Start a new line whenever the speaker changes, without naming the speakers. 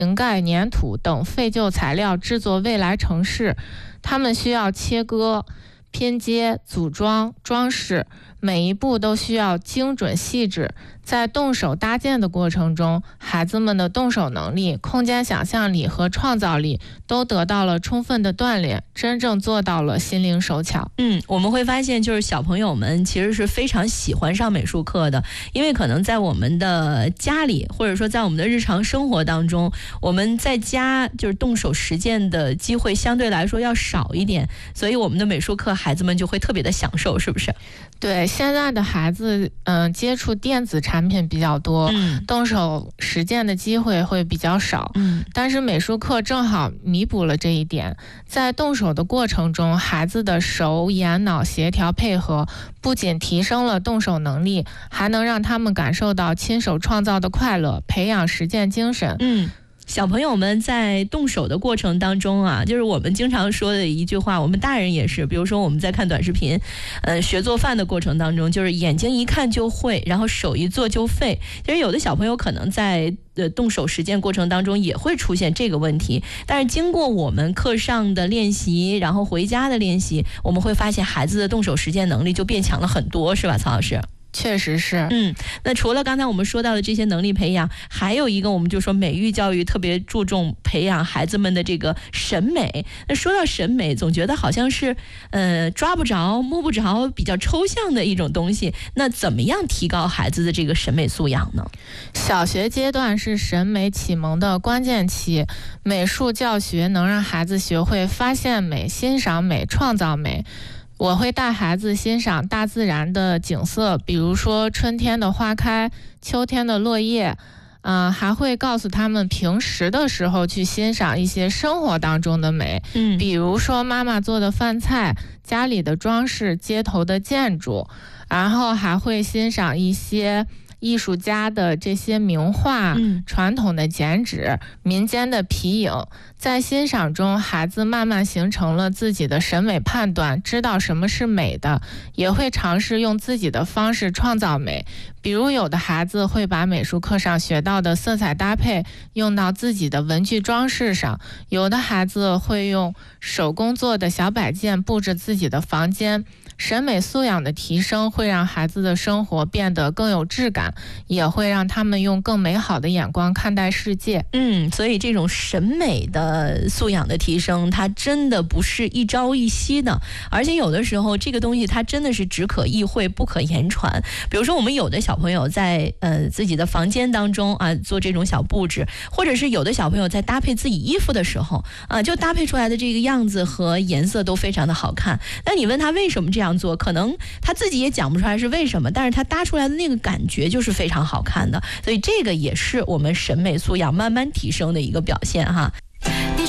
瓶盖、粘土等废旧材料制作未来城市，它们需要切割、拼接、组装、装饰，每一步都需要精准细致。在动手搭建的过程中，孩子们的动手能力、空间想象力和创造力都得到了充分的锻炼，真正做到了心灵手巧。
我们会发现就是小朋友们其实是非常喜欢上美术课的，因为可能在我们的家里，或者说在我们的日常生活当中，我们在家就是动手实践的机会相对来说要少一点，所以我们的美术课孩子们就会特别的享受，是不是？
对，现在的孩子接触电子产品比较多，动手实践的机会会比较少，但是美术课正好弥补了这一点。在动手的过程中，孩子的手眼脑协调配合，不仅提升了动手能力，还能让他们感受到亲手创造的快乐，培养实践精神。
小朋友们在动手的过程当中啊，就是我们经常说的一句话，我们大人也是，比如说我们在看短视频，学做饭的过程当中，就是眼睛一看就会，然后手一做就废。其实有的小朋友可能在动手实践过程当中也会出现这个问题，但是经过我们课上的练习，然后回家的练习，我们会发现孩子的动手实践能力就变强了很多，是吧，曹老师？
确实是。
那除了刚才我们说到的这些能力培养，还有一个我们就说美育教育特别注重培养孩子们的这个审美。那说到审美，总觉得好像是抓不着摸不着，比较抽象的一种东西。那怎么样提高孩子的这个审美素养呢？
小学阶段是审美启蒙的关键期，美术教学能让孩子学会发现美、欣赏美、创造美。我会带孩子欣赏大自然的景色，比如说春天的花开，秋天的落叶，还会告诉他们平时的时候去欣赏一些生活当中的美，比如说妈妈做的饭菜，家里的装饰，街头的建筑，然后还会欣赏一些艺术家的这些名画，传统的剪纸，民间的皮影。在欣赏中，孩子慢慢形成了自己的审美判断，知道什么是美的，也会尝试用自己的方式创造美。比如有的孩子会把美术课上学到的色彩搭配用到自己的文具装饰上，有的孩子会用手工做的小摆件布置自己的房间。审美素养的提升会让孩子的生活变得更有质感，也会让他们用更美好的眼光看待世界。
所以这种审美的素养的提升，它真的不是一朝一夕的，而且有的时候这个东西它真的是只可意会不可言传。比如说我们有的小朋友在自己的房间当中啊做这种小布置，或者是有的小朋友在搭配自己衣服的时候啊，就搭配出来的这个样子和颜色都非常的好看。那你问他为什么这样做，可能他自己也讲不出来是为什么，但是他搭出来的那个感觉就是非常好看的，所以这个也是我们审美素养慢慢提升的一个表现哈。